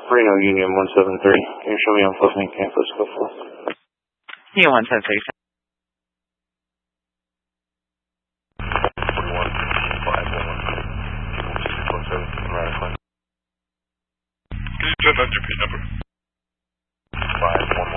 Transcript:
Reno Union 173. Can you show me on closing campus? Go for it. Union 173. 41, 511. Can you send that GP number? 511.